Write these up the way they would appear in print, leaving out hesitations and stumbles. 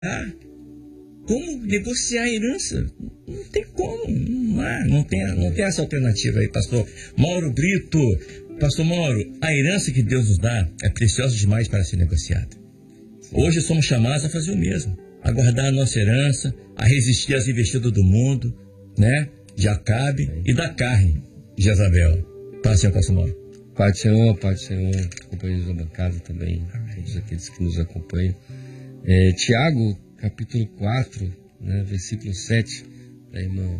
como negociar a herança. Não tem como, não tem essa alternativa aí, pastor Mauro Brito. Pastor Mauro, a herança que Deus nos dá é preciosa demais para ser negociada. Hoje somos chamados a fazer o mesmo, a guardar a nossa herança, a resistir às investidas do mundo, né, de Acabe e da carne de Jezabel. Paz do Senhor, pastor Mauro. Pai do Senhor, companheiros da bancada também, todos aqueles que nos acompanham. Tiago, capítulo 4, né, versículo 7, a irmã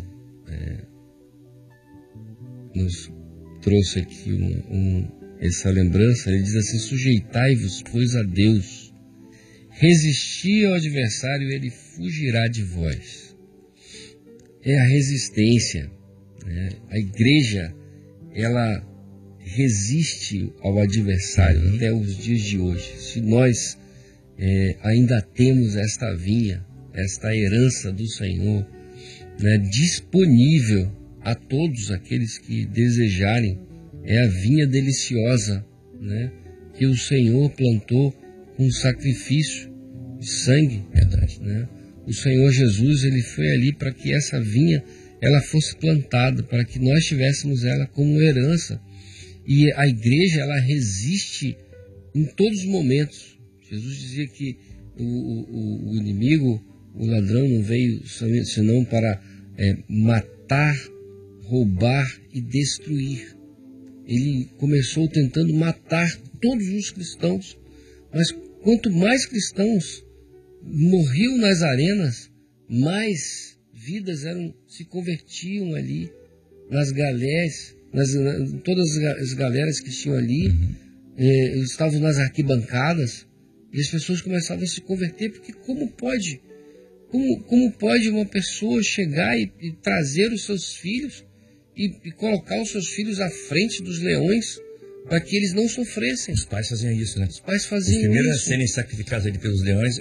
nos trouxe aqui essa lembrança. Ele diz assim: sujeitai-vos, pois, a Deus, resisti ao adversário e ele fugirá de vós. É a resistência, né? A igreja, ela resiste ao adversário até os dias de hoje. Se nós ainda temos esta vinha, esta herança do Senhor, né, disponível a todos aqueles que desejarem, é a vinha deliciosa, né, que o Senhor plantou com sacrifício de sangue. Verdade. Né? O Senhor Jesus, ele foi ali para que essa vinha ela fosse plantada, para que nós tivéssemos ela como herança. E a igreja, ela resiste em todos os momentos. Jesus dizia que o inimigo, o ladrão, não veio senão para matar, roubar e destruir. Ele começou tentando matar todos os cristãos, mas quanto mais cristãos morriam nas arenas, mais vidas se convertiam ali nas galés, todas as galeras que tinham ali, estavam nas arquibancadas, e as pessoas começavam a se converter, porque como pode uma pessoa chegar e trazer os seus filhos e colocar os seus filhos à frente dos leões para que eles não sofressem? Os pais faziam isso, né? Os pais faziam isso. Os primeiros a serem sacrificados ali pelos leões,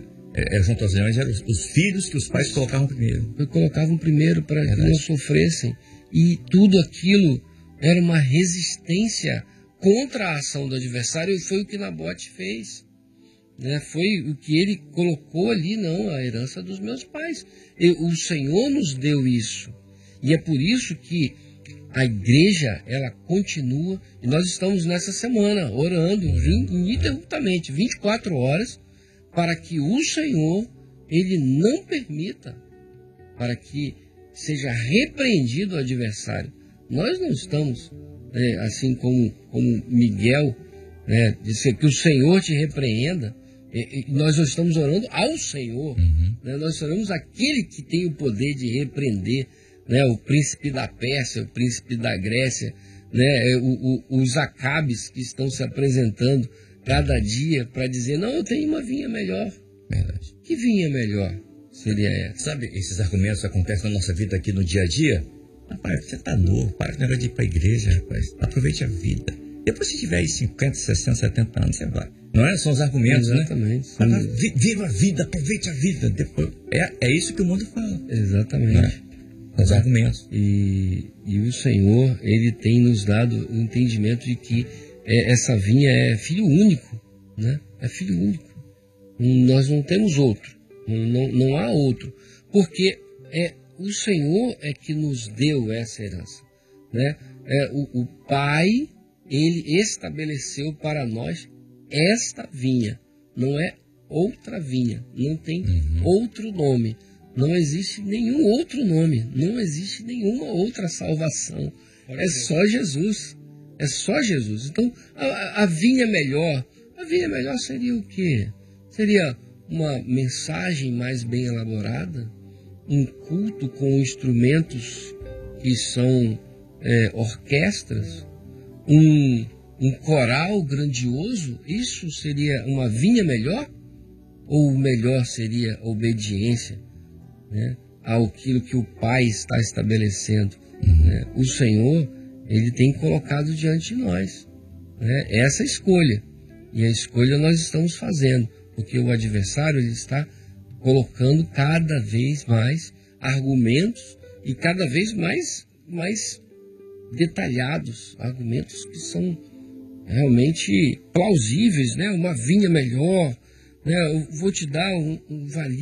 junto aos leões, eram os filhos que os pais colocavam primeiro. Colocavam primeiro para que não sofressem. E tudo aquilo era uma resistência contra a ação do adversário, e foi o que Nabote fez. Né? Foi o que ele colocou ali, não, a herança dos meus pais. O Senhor nos deu isso. E é por isso que a igreja, ela continua, e nós estamos nessa semana orando ininterruptamente, 24 horas, para que o Senhor, ele não permita, para que seja repreendido o adversário. Nós não estamos, assim como Miguel, disse que o Senhor te repreenda. Nós não estamos orando ao Senhor, né? Nós oramos aquele que tem o poder de repreender, né? O príncipe da Pérsia, o príncipe da Grécia, né? Os Acabes que estão se apresentando cada dia para dizer: não, eu tenho uma vinha melhor. Verdade. Que vinha melhor seria essa? Sabe, esses argumentos acontecem na nossa vida aqui no dia a dia. Rapaz, você tá novo, para com o negócio de ir para a igreja, rapaz. Aproveite a vida. Depois que tiver aí 50, 60, 70 anos, você vai. Não é? São os argumentos, exatamente, né? Viva a vida, aproveite a vida. Depois, é isso que o mundo fala. Exatamente. Os argumentos. E o Senhor, ele tem nos dado o entendimento de que essa vinha é filho único, né? É filho único. Nós não temos outro. Não há outro. Porque o Senhor é que nos deu essa herança, né? O Pai, ele estabeleceu para nós esta vinha. Não é outra vinha. Não tem outro nome. Não existe nenhum outro nome. Não existe nenhuma outra salvação. É só Jesus. É só Jesus. Então, a vinha melhor. A vinha melhor seria o quê? Seria uma mensagem mais bem elaborada? Um culto com instrumentos que são orquestras? Um coral grandioso? Isso seria uma vinha melhor? Ou o melhor seria a obediência, né, àquilo que o Pai está estabelecendo? Né? O Senhor, ele tem colocado diante de nós, né, essa escolha. E a escolha nós estamos fazendo, porque o adversário, ele está colocando cada vez mais argumentos e cada vez mais detalhados, argumentos que são realmente plausíveis, né? Uma vinha melhor, né? Eu vou te dar um